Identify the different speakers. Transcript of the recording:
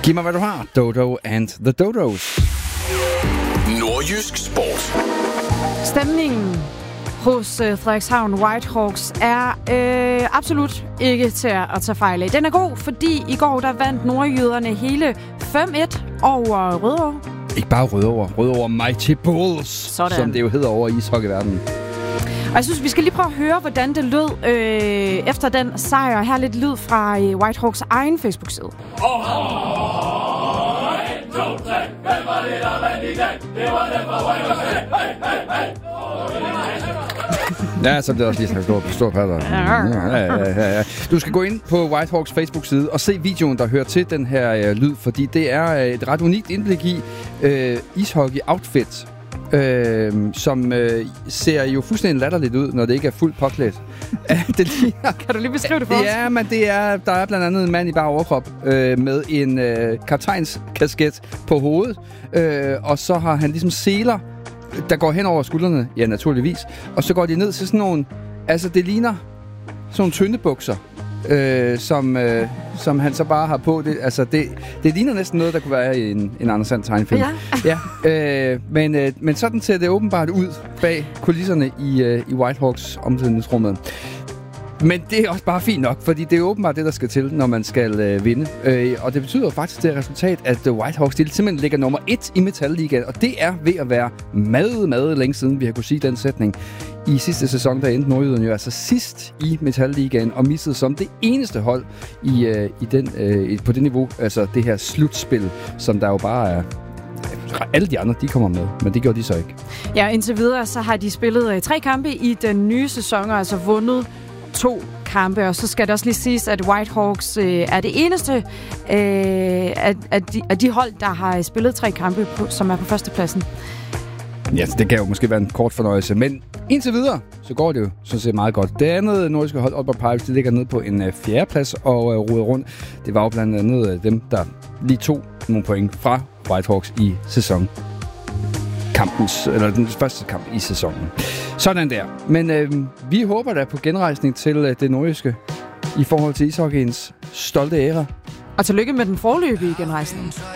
Speaker 1: Giv mig, hvad du har. Dodo and the Dodos.
Speaker 2: Nordjysk Sport.
Speaker 3: Stemningen hos Frederikshavn Whitehawks er absolut ikke til at tage fejl af. Den er god, fordi i går der vandt nordjyderne hele 5-1 over Rødovre.
Speaker 1: Ikke bare Rødovre Mighty Bulls, sådan, som det jo hedder over i ishockeyverdenen.
Speaker 3: Og jeg synes, vi skal lige prøve at høre, hvordan det lød efter den sejr. Her lidt lyd fra Whitehawks egen Facebook-side.
Speaker 4: 1, 2, 3, hvem var det, der vandt i dag? Det var dem fra Whitehawks. Hey, hey, hey.
Speaker 1: Ja, så bliver også lige sådan stor patter. Ja. Du skal gå ind på Whitehawks Facebook-side og se videoen, der hører til den her lyd, fordi det er et ret unikt indblik i ishockey-outfit, som ser jo fuldstændig latterligt ud, når det ikke er fuldt påklædt.
Speaker 3: Kan du lige beskrive det for os?
Speaker 1: Ja, men der er blandt andet en mand i bare overkrop med en kaptajnskasket på hovedet, og så har han ligesom seler, der går hen over skuldrene, ja naturligvis, og så går de ned til sådan nogle, altså det ligner sådan nogle tyndebukser, som han så bare har på. Det ligner næsten noget, der kunne være i en Anders Sand tegnefilm. Ja. Men sådan ser det åbenbart ud bag kulisserne i Whitehawks omklædningsrummet. Men det er også bare fint nok, fordi det er åbenbart det, der skal til, når man skal vinde. Og det betyder faktisk det resultat, at Whitehawks simpelthen ligger nummer 1 i Metal-ligaen. Og det er ved at være meget længe siden, vi har kunne sige den sætning. I sidste sæson, der endte nordjyderne jo altså sidst i Metal-ligaen og missede som det eneste hold på det niveau, altså det her slutspil, som der jo bare er. Alle de andre, de kommer med, men det gjorde de så ikke. Ja,
Speaker 3: indtil videre, så har de spillet 3 kampe i den nye sæson, og altså vundet 2 kampe, og så skal det også lige siges, at Whitehawks er det eneste af de hold, der har spillet 3 kampe, som er på førstepladsen.
Speaker 1: Ja, det kan jo måske være en kort fornøjelse, men indtil videre, så går det jo sådan set meget godt. Det andet nordiske hold, Aalborg Pirates, det ligger nede på en 4. plads og roder rundt. Det var jo blandt andet dem, der lige tog nogle point fra Whitehawks i sæsonen. Den første kamp i sæsonen. Sådan der. Men vi håber da på genrejsning til det nordjyske i forhold til ishockeyens stolte æra.
Speaker 3: Og tillykke med den forløbige genrejsning.